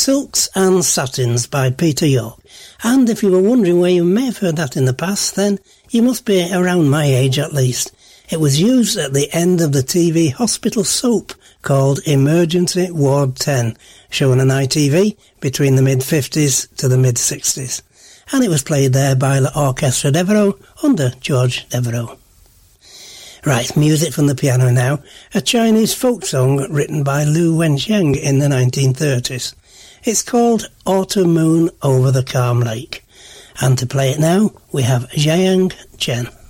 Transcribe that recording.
Silks and Satins by Peter York. And if you were wondering where you may have heard that in the past, then you must be around my age at least. It was used at the end of the TV hospital soap called Emergency Ward 10, shown on ITV between the mid-50s to the mid-60s. And it was played there by L'Orchestre Devereaux under George Devereaux. Right, music from the piano now, a Chinese folk song written by Lu Wenxiang in the 1930s. It's called Autumn Moon Over the Calm Lake. And to play it now, we have Jiayang Chen.